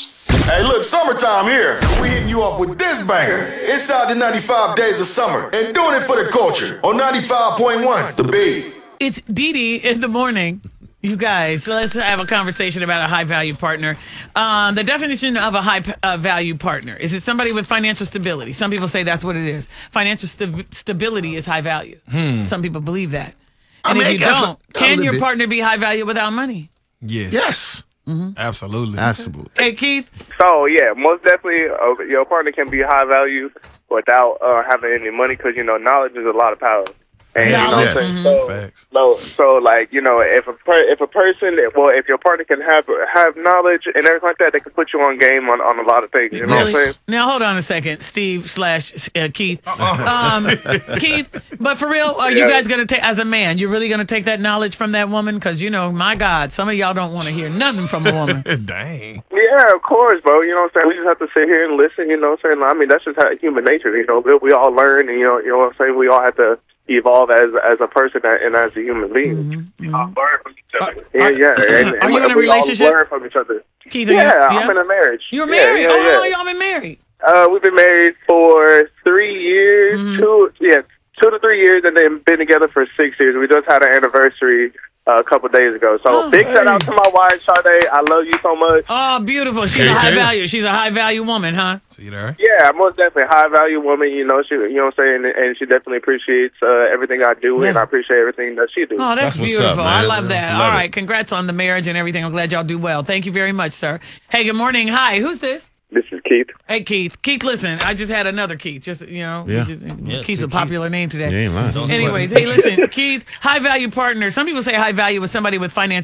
Hey, look, summertime here. We hitting you off with this banger. Inside the 95 Days of Summer and doing it for the culture on 95.1 The Beat. It's Dee Dee in the morning. You guys, let's have a conversation about a high-value partner. The definition of a high-value partner, is it somebody with financial stability? Some people say that's what it is. Financial stability is high value. Some people believe that. And if you don't, can your partner be high value without money? Yes. Absolutely. Hey, Keith? So, yeah, most definitely your partner can be high value without having any money because, knowledge is a lot of power. And, Knowledge. Facts. So, like, if if your partner can have knowledge and everything like that, they can put you on game on a lot of things. You know what I'm saying? Now, hold on a second, Steve / Keith. Keith, but for real, are you guys going to take, as a man, you're really going to take that knowledge from that woman? Because, my God, some of y'all don't want to hear nothing from a woman. Dang. Yeah, of course, bro. You know what I'm saying? We just have to sit here and listen, you know what I'm saying? I mean, that's just human nature, We all learn, and, you know what I'm saying? We all have to evolve as a person and as a human being. Learn from each other. Are you in a relationship? All learn from each other. Keith, I'm in a marriage. You're married? Yeah. Oh, y'all been married? We've been married for 3 years, 2 to 3 years, and then been together for 6 years. We just had an anniversary a couple days ago. So big shout out to my wife, Sade. I love you so much. Oh, beautiful. She's a high value. She's a high value woman, huh? See you there? Yeah, most definitely a high value woman. She, you know what I'm saying, and she definitely appreciates everything I do, and I appreciate everything that she do. Oh, that's beautiful. What's up, I man. love that. Love All it. right, congrats on the marriage and everything. I'm glad y'all do well. Thank you very much, sir. Hey, good morning. Hi, who's this? This is Keith. Hey, Keith. Keith, listen, I just had another Keith. Keith's a popular name today. You ain't lying. Anyways, hey, listen, Keith, high value partner. Some people say high value is somebody with financial